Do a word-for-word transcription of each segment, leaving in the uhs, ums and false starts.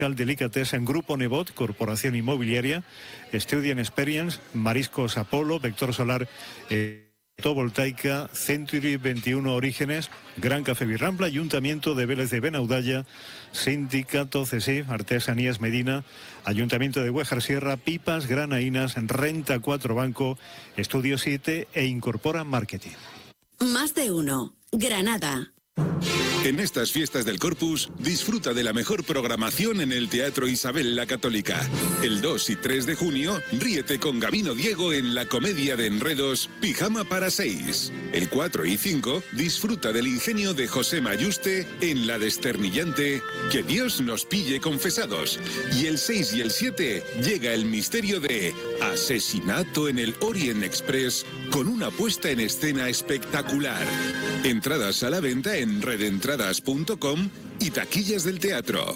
Delicatessen, Grupo Nebot, Corporación Inmobiliaria, Student Experience, Mariscos Apolo, Vector Solar, eh, fotovoltaica, Century veintiuno Orígenes, Gran Café Birrambla, Ayuntamiento de Vélez de Benaudalla, Sindicato C S I F, Artesanías Medina, Ayuntamiento de Huejar Sierra, Pipas, Granaínas, Renta cuatro Banco, Estudio siete e Incorpora Marketing. Más de uno. Granada. En estas fiestas del Corpus, disfruta de la mejor programación en el Teatro Isabel la Católica. El dos y tres de junio, ríete con Gabino Diego en la comedia de enredos Pijama para seis. El cuatro y cinco, disfruta del ingenio de José Mayuste en la desternillante Que Dios nos pille confesados. Y el seis y el siete, llega el misterio de Asesinato en el Orient Express con una puesta en escena espectacular. Entradas a la venta en redentradas punto com y taquillas del teatro.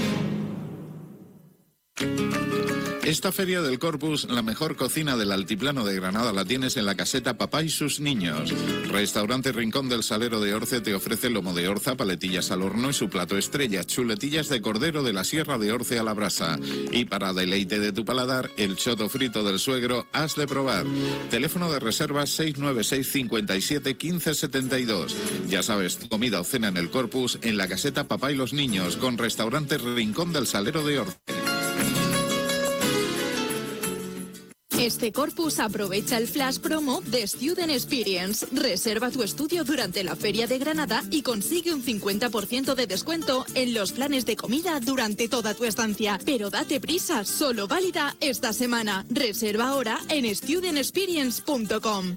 Esta Feria del Corpus, la mejor cocina del altiplano de Granada la tienes en la caseta Papá y sus niños. Restaurante Rincón del Salero de Orce te ofrece lomo de orza, paletillas al horno y su plato estrella, chuletillas de cordero de la Sierra de Orce a la brasa. Y para deleite de tu paladar, el choto frito del suegro has de probar. Teléfono de reservas seis nueve seis, cinco siete, uno cinco siete dos. Ya sabes, comida o cena en el Corpus en la caseta Papá y los niños con Restaurante Rincón del Salero de Orce. Este Corpus aprovecha el flash promo de Student Experience. Reserva tu estudio durante la Feria de Granada y consigue un cincuenta por ciento de descuento en los planes de comida durante toda tu estancia. Pero date prisa, solo válida esta semana. Reserva ahora en student experience punto com.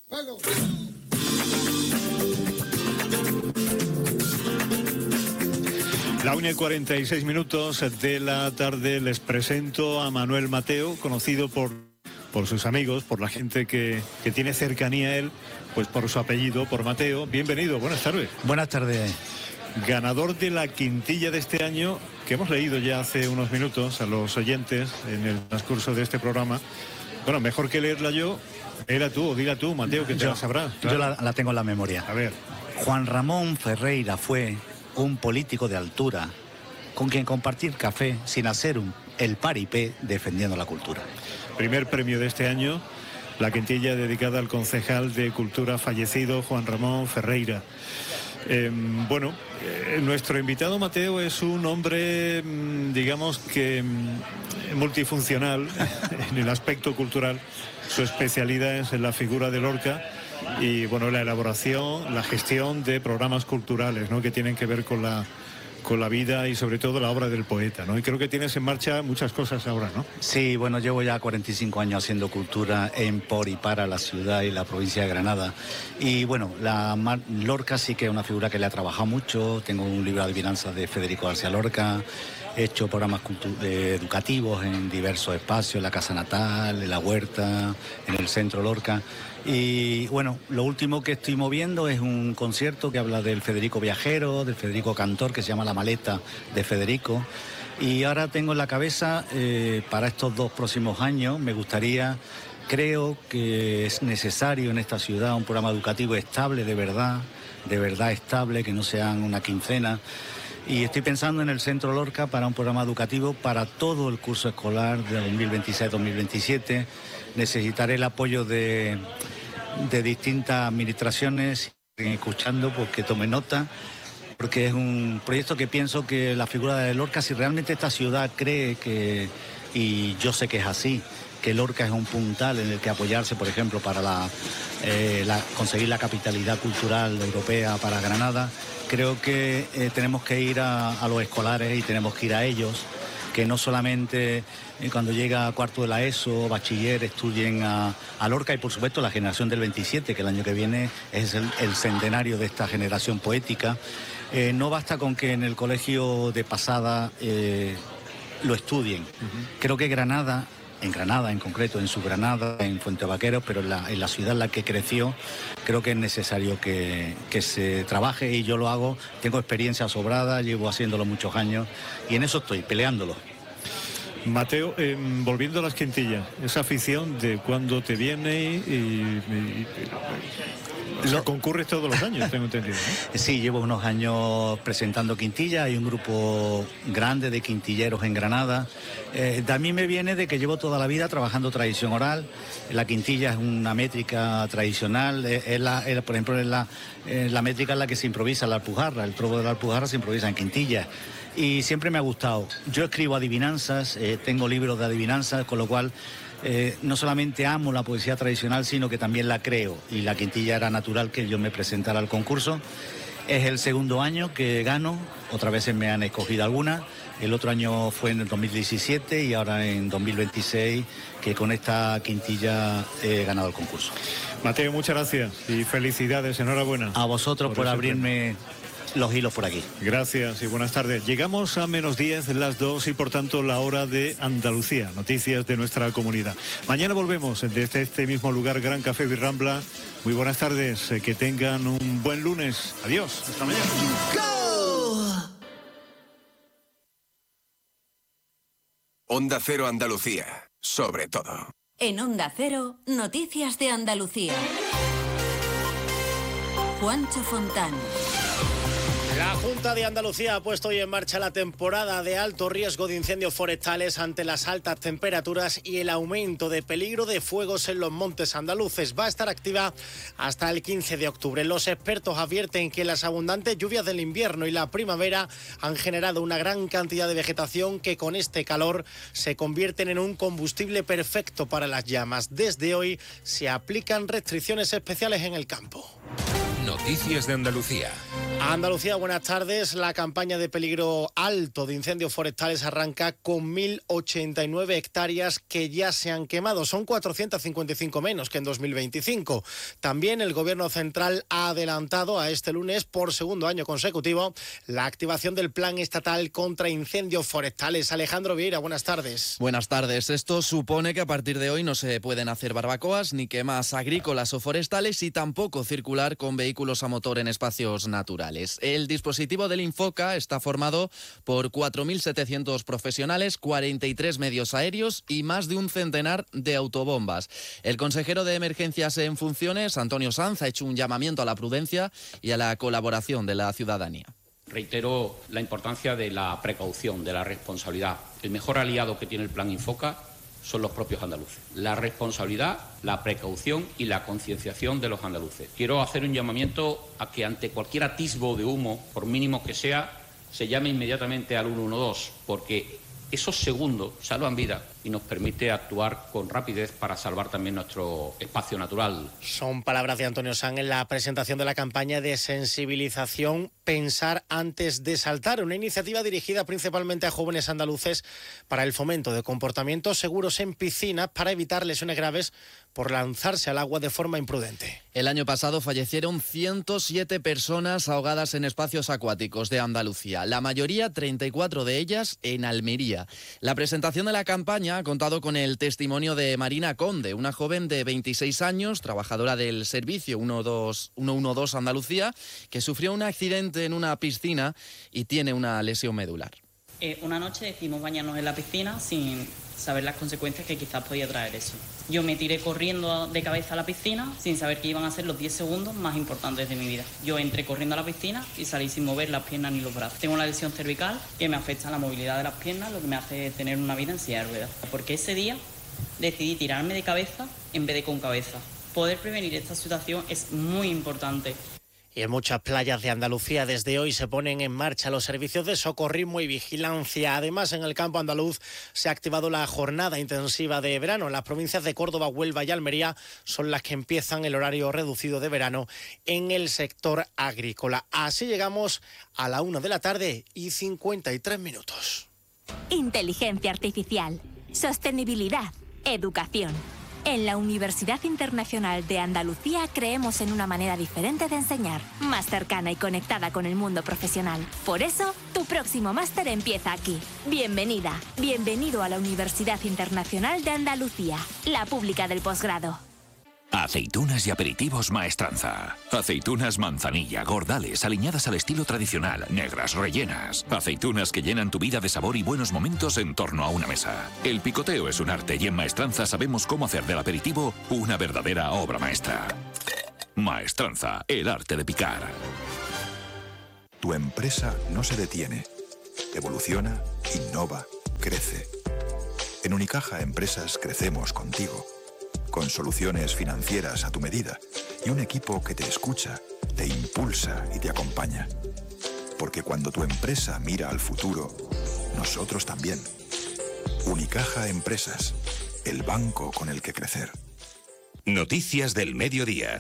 La una y cuarenta y seis minutos de la tarde les presento a Manuel Mateo, conocido por... por sus amigos, por la gente que, que tiene cercanía a él, pues por su apellido, por Mateo. Bienvenido, buenas tardes. Buenas tardes. Ganador de la quintilla de este año, que hemos leído ya hace unos minutos a los oyentes en el transcurso de este programa. Bueno, mejor que leerla yo, léela tú o dila tú, Mateo, que te yo, la sabrás. Claro. Yo la, la tengo en la memoria. A ver. Juan Ramón Ferreira fue un político de altura, con quien compartir café sin hacer un, el paripé defendiendo la cultura. Primer premio de este año, la quintilla dedicada al concejal de Cultura fallecido, Juan Ramón Ferreira. Eh, bueno, eh, nuestro invitado Mateo es un hombre, digamos que multifuncional en el aspecto cultural. Su especialidad es en la figura de Lorca y, bueno, la elaboración, la gestión de programas culturales, ¿no?, que tienen que ver con la... con la vida y sobre todo la obra del poeta, ¿no? Y creo que tienes en marcha muchas cosas ahora, ¿no? Sí, bueno, llevo ya cuarenta y cinco años haciendo cultura en, por y para la ciudad y la provincia de Granada. Y bueno, la Mar Lorca sí que es una figura que le ha trabajado mucho. Tengo un libro de adivinanzas de Federico García Lorca. He hecho programas eh, educativos en diversos espacios, en la Casa Natal, en la Huerta, en el Centro Lorca. Y bueno, lo último que estoy moviendo es un concierto que habla del Federico Viajero, del Federico Cantor, que se llama La Maleta de Federico. Y ahora tengo en la cabeza, eh, para estos dos próximos años, me gustaría, creo que es necesario en esta ciudad un programa educativo estable, de verdad, de verdad estable, que no sean una quincena. Y estoy pensando en el Centro Lorca para un programa educativo para todo el curso escolar de dos mil veintiséis dos mil veintisiete. Necesitaré el apoyo de, de distintas administraciones, escuchando, pues que tome nota, porque es un proyecto que pienso que la figura de Lorca, si realmente esta ciudad cree que, y yo sé que es así, que Lorca es un puntal en el que apoyarse, por ejemplo, para la, eh, la, conseguir la capitalidad cultural europea para Granada, creo que eh, tenemos que ir a, a los escolares y tenemos que ir a ellos, que no solamente eh, cuando llega a cuarto de la ESO, bachiller, estudien a, a Lorca y por supuesto la generación del veintisiete, que el año que viene es el, el centenario de esta generación poética. Eh, no basta con que en el colegio de pasada eh, lo estudien. Uh-huh. Creo que Granada, en Granada en concreto, en su Granada, en Fuente Vaqueros, pero en la, en la ciudad en la que creció, creo que es necesario que, que se trabaje y yo lo hago. Tengo experiencia sobrada, llevo haciéndolo muchos años y en eso estoy, peleándolo. Mateo, eh, volviendo a las quintillas, esa afición de cuándo te viene y, y, y O sea, concurres todos los años, tengo entendido, ¿no? Sí, llevo unos años presentando quintilla, hay un grupo grande de quintilleros en Granada. Eh, de a mí me viene de que llevo toda la vida trabajando tradición oral. La quintilla es una métrica tradicional, es, es la, es, por ejemplo, es la, es la métrica en la que se improvisa la alpujarra, el trobo de la alpujarra se improvisa en quintilla. Y siempre me ha gustado. Yo escribo adivinanzas, eh, tengo libros de adivinanzas, con lo cual eh, no solamente amo la poesía tradicional, sino que también la creo. Y la quintilla era natural que yo me presentara al concurso. Es el segundo año que gano, otras veces me han escogido alguna. El otro año fue en el dos mil diecisiete y ahora en dos mil veintiséis, que con esta quintilla he ganado el concurso. Mateo, muchas gracias y felicidades, enhorabuena. A vosotros por, por abrirme los hilos por aquí. Gracias y buenas tardes. Llegamos a menos diez, las dos y por tanto la hora de Andalucía, noticias de nuestra comunidad. Mañana volvemos desde este mismo lugar, Gran Café Birrambla. Muy buenas tardes, que tengan un buen lunes. Adiós, hasta mañana. ¡Go! Onda Cero Andalucía, sobre todo. En Onda Cero, noticias de Andalucía. Juancho Fontán. La Junta de Andalucía ha puesto hoy en marcha la temporada de alto riesgo de incendios forestales ante las altas temperaturas y el aumento de peligro de fuegos en los montes andaluces. Va a estar activa hasta el quince de octubre. Los expertos advierten que las abundantes lluvias del invierno y la primavera han generado una gran cantidad de vegetación que con este calor se convierten en un combustible perfecto para las llamas. Desde hoy se aplican restricciones especiales en el campo. Noticias de Andalucía. Andalucía, buenas tardes. La campaña de peligro alto de incendios forestales arranca con mil ochenta y nueve hectáreas que ya se han quemado. Son cuatrocientos cincuenta y cinco menos que en dos mil veinticinco. También el Gobierno Central ha adelantado a este lunes, por segundo año consecutivo, la activación del Plan Estatal contra Incendios Forestales. Alejandro Vieira, buenas tardes. Buenas tardes. Esto supone que a partir de hoy no se pueden hacer barbacoas ni quemas agrícolas o forestales y tampoco circular con vehículos a motor en espacios naturales. El dispositivo del Infoca está formado por cuatro mil setecientos profesionales, cuarenta y tres medios aéreos y más de un centenar de autobombas. El consejero de Emergencias en funciones, Antonio Sanz, ha hecho un llamamiento a la prudencia y a la colaboración de la ciudadanía. Reitero la importancia de la precaución, de la responsabilidad. El mejor aliado que tiene el Plan Infoca son los propios andaluces. La responsabilidad, la precaución y la concienciación de los andaluces. Quiero hacer un llamamiento a que ante cualquier atisbo de humo, por mínimo que sea, se llame inmediatamente al uno uno dos, porque esos segundos salvan vidas y nos permite actuar con rapidez para salvar también nuestro espacio natural. Son palabras de Antonio Sanz en la presentación de la campaña de sensibilización Pensar antes de saltar, una iniciativa dirigida principalmente a jóvenes andaluces para el fomento de comportamientos seguros en piscinas para evitar lesiones graves por lanzarse al agua de forma imprudente. El año pasado fallecieron ciento siete personas ahogadas en espacios acuáticos de Andalucía, la mayoría, treinta y cuatro de ellas, en Almería. La presentación de la campaña ha contado con el testimonio de Marina Conde, una joven de veintiséis años, trabajadora del servicio uno uno dos Andalucía, que sufrió un accidente en una piscina y tiene una lesión medular. Eh, una noche decidimos bañarnos en la piscina sin saber las consecuencias que quizás podía traer eso. Yo me tiré corriendo de cabeza a la piscina sin saber que iban a ser los diez segundos más importantes de mi vida. Yo entré corriendo a la piscina y salí sin mover las piernas ni los brazos. Tengo una lesión cervical que me afecta la movilidad de las piernas, lo que me hace tener una vida en silla de ruedas. Porque ese día decidí tirarme de cabeza en vez de con cabeza. Poder prevenir esta situación es muy importante. Y en muchas playas de Andalucía desde hoy se ponen en marcha los servicios de socorrismo y vigilancia. Además, en el campo andaluz se ha activado la jornada intensiva de verano. Las provincias de Córdoba, Huelva y Almería son las que empiezan el horario reducido de verano en el sector agrícola. Así llegamos a la una de la tarde y cincuenta y tres minutos. Inteligencia artificial, sostenibilidad, educación. En la Universidad Internacional de Andalucía creemos en una manera diferente de enseñar, más cercana y conectada con el mundo profesional. Por eso, tu próximo máster empieza aquí. Bienvenida, bienvenido a la Universidad Internacional de Andalucía, la pública del posgrado. Aceitunas y aperitivos Maestranza. Aceitunas manzanilla, gordales, aliñadas al estilo tradicional, negras, rellenas. Aceitunas que llenan tu vida de sabor y buenos momentos en torno a una mesa. El picoteo es un arte y en Maestranza sabemos cómo hacer del aperitivo una verdadera obra maestra. Maestranza, el arte de picar. Tu empresa no se detiene. Evoluciona, innova, crece. En Unicaja Empresas crecemos contigo, con soluciones financieras a tu medida y un equipo que te escucha, te impulsa y te acompaña. Porque cuando tu empresa mira al futuro, nosotros también. Unicaja Empresas, el banco con el que crecer. Noticias del mediodía.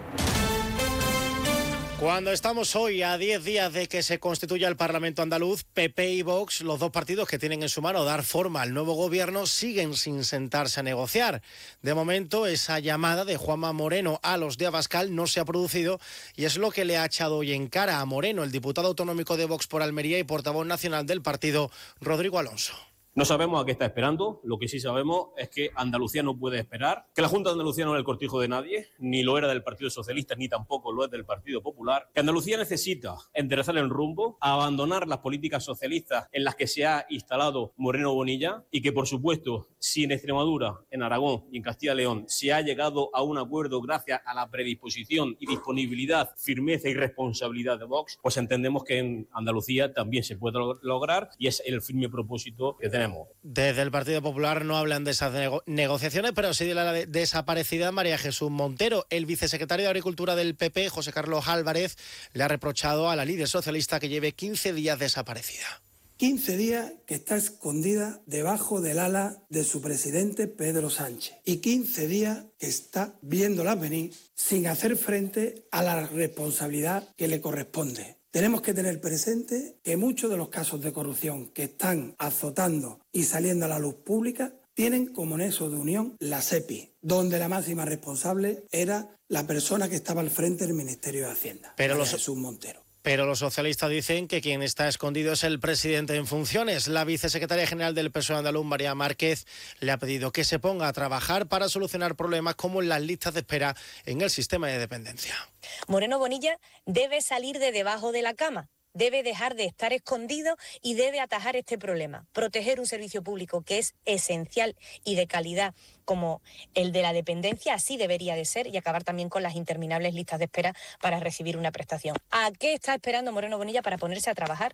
Cuando estamos hoy a diez días de que se constituya el Parlamento andaluz, P P y Vox, los dos partidos que tienen en su mano dar forma al nuevo gobierno, siguen sin sentarse a negociar. De momento, esa llamada de Juanma Moreno a los de Abascal no se ha producido y es lo que le ha echado hoy en cara a Moreno, el diputado autonómico de Vox por Almería y portavoz nacional del partido, Rodrigo Alonso. No sabemos a qué está esperando, lo que sí sabemos es que Andalucía no puede esperar, que la Junta de Andalucía no es el cortijo de nadie, ni lo era del Partido Socialista, ni tampoco lo es del Partido Popular, que Andalucía necesita enderezar el rumbo, abandonar las políticas socialistas en las que se ha instalado Moreno Bonilla y que, por supuesto, si en Extremadura, en Aragón y en Castilla y León se ha llegado a un acuerdo gracias a la predisposición y disponibilidad, firmeza y responsabilidad de Vox, pues entendemos que en Andalucía también se puede lograr y es el firme propósito que tenemos. Desde el Partido Popular no hablan de esas nego- negociaciones, pero sí de la de- desaparecida María Jesús Montero. El vicesecretario de Agricultura del P P, José Carlos Álvarez, le ha reprochado a la líder socialista que lleve quince días desaparecida. quince días que está escondida debajo del ala de su presidente Pedro Sánchez y quince días que está viéndola venir sin hacer frente a la responsabilidad que le corresponde. Tenemos que tener presente que muchos de los casos de corrupción que están azotando y saliendo a la luz pública tienen como nexo de unión la SEPI, donde la máxima responsable era la persona que estaba al frente del Ministerio de Hacienda, Pero María los... Jesús Montero. Pero los socialistas dicen que quien está escondido es el presidente en funciones. La vicesecretaria general del P S O E andaluz, María Márquez, le ha pedido que se ponga a trabajar para solucionar problemas como las listas de espera en el sistema de dependencia. Moreno Bonilla debe salir de debajo de la cama, debe dejar de estar escondido y debe atajar este problema. Proteger un servicio público que es esencial y de calidad como el de la dependencia, así debería de ser, y acabar también con las interminables listas de espera para recibir una prestación. ¿A qué está esperando Moreno Bonilla para ponerse a trabajar?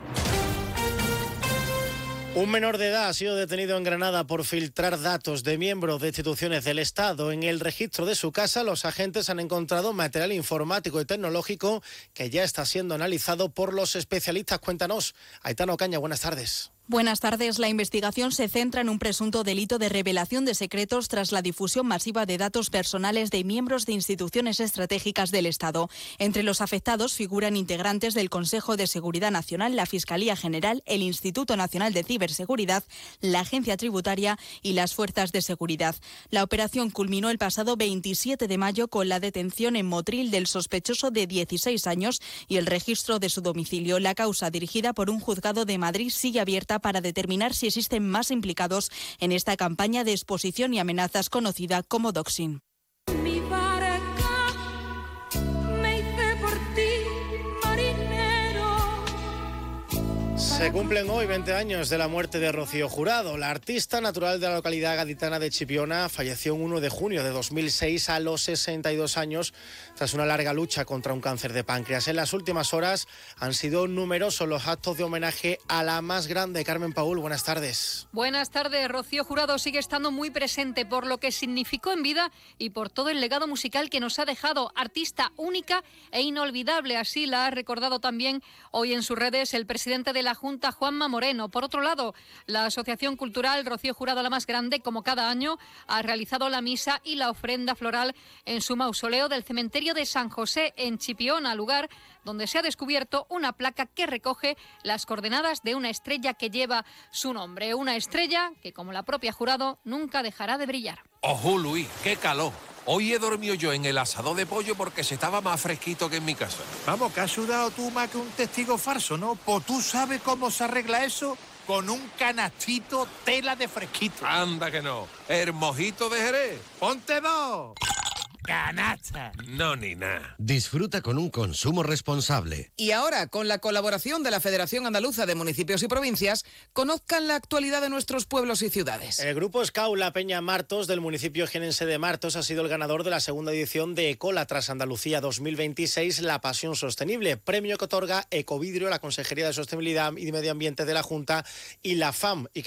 Un menor de edad ha sido detenido en Granada por filtrar datos de miembros de instituciones del Estado. En el registro de su casa, los agentes han encontrado material informático y tecnológico que ya está siendo analizado por los especialistas. Cuéntanos, Aitana Ocaña, buenas tardes. Buenas tardes. La investigación se centra en un presunto delito de revelación de secretos tras la difusión masiva de datos personales de miembros de instituciones estratégicas del Estado. Entre los afectados figuran integrantes del Consejo de Seguridad Nacional, la Fiscalía General, el Instituto Nacional de Ciberseguridad, la Agencia Tributaria y las Fuerzas de Seguridad. La operación culminó el pasado veintisiete de mayo con la detención en Motril del sospechoso de dieciséis años y el registro de su domicilio. La causa, dirigida por un juzgado de Madrid, sigue abierta para determinar si existen más implicados en esta campaña de exposición y amenazas conocida como doxing. Mi barca me hice por ti, marinero. Se cumplen hoy veinte años de la muerte de Rocío Jurado. La artista natural de la localidad gaditana de Chipiona falleció el uno de junio de dos mil seis a los sesenta y dos años tras una larga lucha contra un cáncer de páncreas. En las últimas horas han sido numerosos los actos de homenaje a la más grande. Carmen Paul, buenas tardes. Buenas tardes. Rocío Jurado sigue estando muy presente por lo que significó en vida y por todo el legado musical que nos ha dejado. Artista única e inolvidable, así la ha recordado también hoy en sus redes el presidente de la Junta, Juanma Moreno. Por otro lado, la Asociación Cultural Rocío Jurado la más grande, como cada año, ha realizado la misa y la ofrenda floral en su mausoleo del cementerio de San José en Chipiona, lugar donde se ha descubierto una placa que recoge las coordenadas de una estrella que lleva su nombre. Una estrella que, como la propia Jurado, nunca dejará de brillar. Ojo, Luis, qué calor. Hoy he dormido yo en el asador de pollo porque se estaba más fresquito que en mi casa. Vamos, que has sudado tú más que un testigo falso, ¿no? Pues tú sabes cómo se arregla eso con un canastito tela de fresquito. Anda que no. El mojito de Jerez. ¡Ponte dos! Canasta. No, ni nada. Disfruta con un consumo responsable. Y ahora, con la colaboración de la Federación Andaluza de Municipios y Provincias, conozcan la actualidad de nuestros pueblos y ciudades. El grupo Scout La Peña Martos del municipio jienense de Martos ha sido el ganador de la segunda edición de Ecolatras Andalucía dos mil veintiséis, La Pasión Sostenible, premio que otorga Ecovidrio, la Consejería de Sostenibilidad y Medio Ambiente de la Junta y la F A M. Y